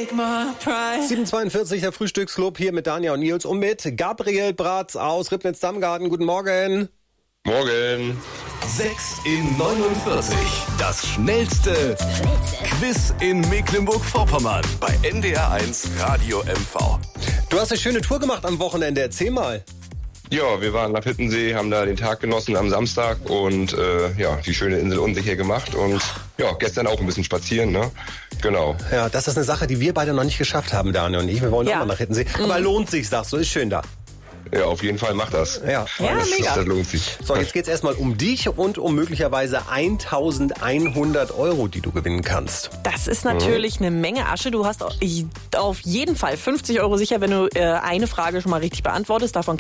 7:42, der Frühstücksclub hier mit Dania und Nils und mit Gabriel Bratz aus Ribnitz-Dammgarten. Guten Morgen. Morgen. 6 in 49. Das schnellste Quiz in Mecklenburg-Vorpommern bei NDR1 Radio MV. Du hast eine schöne Tour gemacht am Wochenende. Erzähl mal. Ja, wir waren nach Hittensee, haben da den Tag genossen am Samstag und die schöne Insel unsicher gemacht und ja, gestern auch ein bisschen spazieren, ne? Genau. Ja, das ist eine Sache, die wir beide noch nicht geschafft haben, Daniel und ich. Wir wollen auch mal nach Hittensee. Aber lohnt sich, sagst du, ist schön da. Ja, auf jeden Fall, mach das. Ja, mega. Das lohnt sich. So, jetzt geht's erstmal um dich und um möglicherweise 1.100 €, die du gewinnen kannst. Das ist natürlich eine Menge Asche. Du hast auf jeden Fall 50 € sicher, wenn du eine Frage schon mal richtig beantwortest. Davon